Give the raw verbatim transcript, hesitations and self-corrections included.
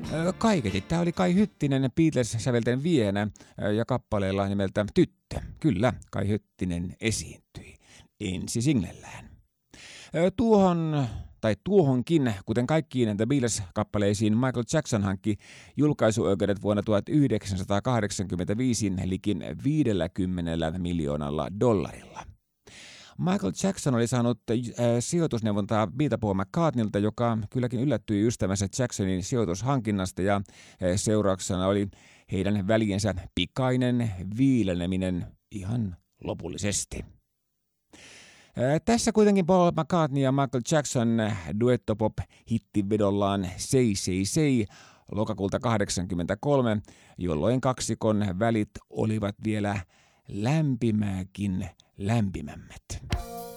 Kaiketi. Tämä oli Kai Hyttinen Beatles-sävelten vienä ja kappaleella nimeltä Tyttö. Kyllä, Kai Hyttinen esiintyi ensi singlellään. Tuohon, tai tuohonkin, kuten kaikkiin The Beatles-kappaleisiin, Michael Jackson hankki julkaisuoikeudet vuonna tuhatyhdeksänsataakahdeksankymmentäviisi likin viidelläkymmenellä miljoonalla dollarilla. Michael Jackson oli saanut äh, sijoitusneuvontaa Beatle Paul McCartneylta, joka kylläkin yllättyi ystävänsä Jacksonin sijoitushankinnasta ja äh, seurauksena oli heidän väliensä pikainen viileneminen ihan lopullisesti. Äh, tässä kuitenkin Paul McCartney ja Michael Jackson duettopop-hittivedollaan Say Say Say lokakuulta kahdeksankymmentäkolme, jolloin kaksikon välit olivat vielä lämpimääkin lämpimämmät.